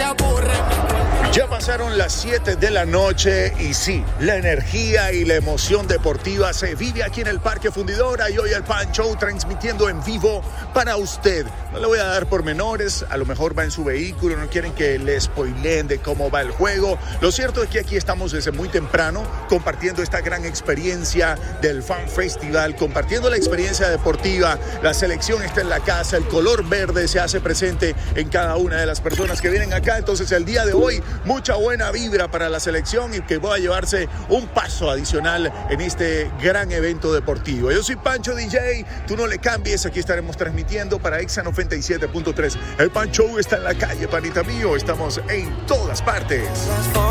Ya pasaron las 7 de la noche y sí, la energía y la emoción deportiva se vive aquí en el Parque Fundidora y hoy el Pan Show transmitiendo en vivo para usted. No le voy a dar pormenores, a lo mejor va en su vehículo, no quieren que le spoileen de cómo va el juego. Lo cierto es que aquí estamos desde muy temprano compartiendo esta gran experiencia del Fan Festival, compartiendo la experiencia deportiva. La selección está en la casa, el color verde se hace presente en cada una de las personas que vienen acá. Entonces el día de hoy mucha buena vibra para la selección y que pueda llevarse un paso adicional en este gran evento deportivo. Yo soy Pancho DJ, tú no le cambies, aquí estaremos transmitiendo para Exa 97.3. El Pan Show está en la calle, panita mío, estamos en todas partes.